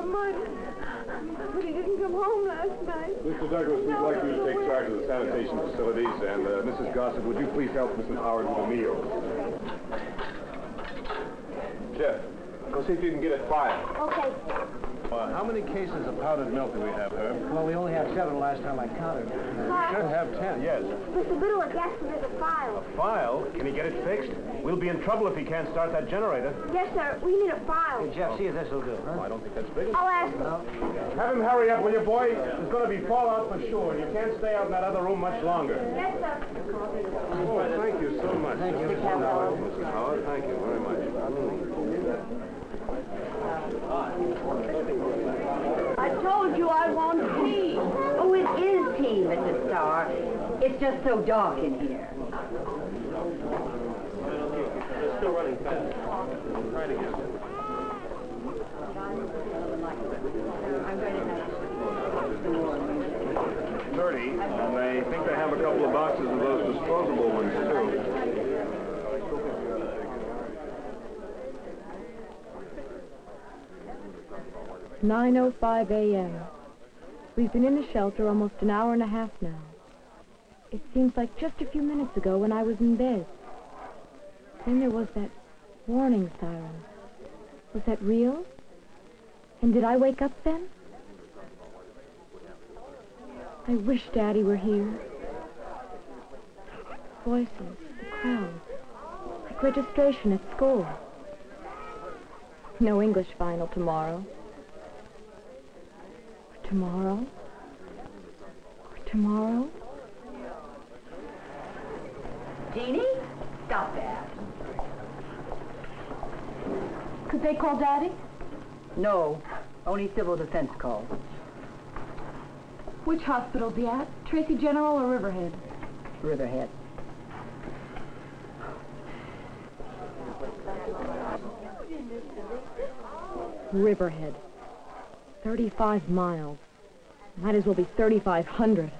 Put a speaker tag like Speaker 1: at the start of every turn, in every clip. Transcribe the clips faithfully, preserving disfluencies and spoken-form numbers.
Speaker 1: our money. But he didn't come home last night.
Speaker 2: Mister Douglas, we'd
Speaker 1: No.
Speaker 2: like you to take charge of the sanitation facilities, and uh, Missus Gossett, would you please help Missus Howard with the meals? Jeff, go see if you can get it fired.
Speaker 1: Okay.
Speaker 2: Uh, how many cases of powdered milk do we have, Herb?
Speaker 3: Well, we only have seven last time I counted.
Speaker 2: We should have ten. Yes.
Speaker 1: Mister Biddle asked me the file.
Speaker 2: A file? Can he get it fixed? We'll be in trouble if he can't start that generator.
Speaker 1: Yes, sir. We need a file.
Speaker 3: Hey, Jeff, see if this will do, huh?
Speaker 2: Oh, I don't think that's big enough.
Speaker 1: I'll ask him.
Speaker 3: No?
Speaker 2: Have him hurry up, will you, boy? There's going to be fallout for sure, and you can't stay out in that other room much longer.
Speaker 1: Yes, sir.
Speaker 2: Oh, thank you so much.
Speaker 3: Thank you.
Speaker 2: Missus Howard. Missus Howard, thank you very much.
Speaker 4: I told you I want tea. Oh, it is tea, Missus Starr. It's just so dark in here.
Speaker 2: It's still running fast. Try it again. Thirty, and I think they have a couple of boxes of those disposable ones, too.
Speaker 5: nine oh five a m We've been in the shelter almost an hour and a half now. It seems like just a few minutes ago when I was in bed. Then there was that warning siren. Was that real? And did I wake up then? I wish Daddy were here. Voices, the crowd, like registration at school. No English final tomorrow. Or tomorrow? Or tomorrow?
Speaker 4: Jeannie, stop that.
Speaker 5: Could they call Daddy?
Speaker 4: No, only civil defense calls.
Speaker 5: Which hospital's he at? Tracy General or Riverhead?
Speaker 4: Riverhead.
Speaker 5: Riverhead. thirty-five miles. Might as well be thirty-five hundred.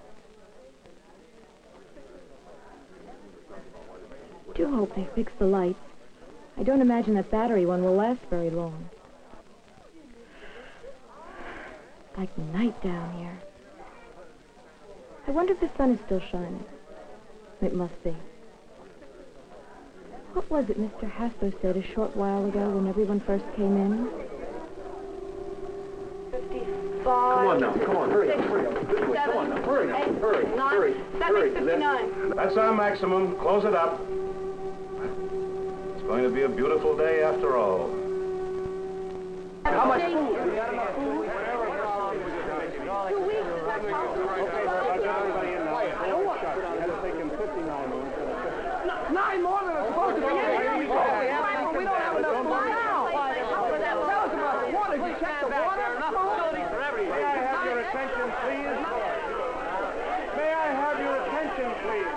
Speaker 5: Do hope they fix the lights. I don't imagine that battery one will last very long. Like night down here. I wonder if the sun is still shining. It must be. What was it Mister Hassler said a short while ago when everyone first came in?
Speaker 1: fifty-five.
Speaker 2: Come on now, come on, hurry up,
Speaker 1: Six,
Speaker 2: hurry up. This way, come on now, hurry now,
Speaker 1: eight,
Speaker 2: hurry,
Speaker 1: nine,
Speaker 2: hurry,
Speaker 1: that
Speaker 2: hurry.
Speaker 1: makes fifty-nine.
Speaker 2: That's our maximum. Close it up. It's going to be a beautiful day after all.
Speaker 1: How much
Speaker 2: Two weeks.
Speaker 3: Nine more than it's supposed to be. We don't have enough money now. Tell us about the water. You check the water.
Speaker 2: May I have your attention, please? May I have your attention, please?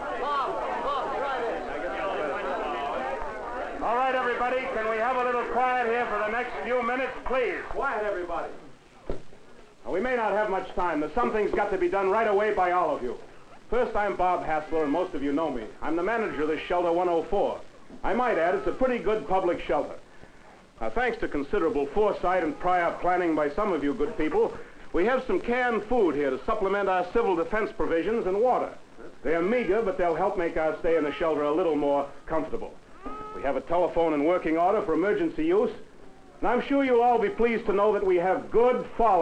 Speaker 2: All right, everybody, can we have a little quiet here for the next few minutes, please? Quiet, everybody. Now, we may not have much time. There's something's got to be done right away by all of you. First, I'm Bob Hassler, and most of you know me. I'm the manager of this shelter one oh four. I might add, it's a pretty good public shelter. Now, thanks to considerable foresight and prior planning by some of you good people, we have some canned food here to supplement our civil defense provisions and water. They're meager, but they'll help make our stay in the shelter a little more comfortable. We have a telephone in working order for emergency use, and I'm sure you'll all be pleased to know that we have good follow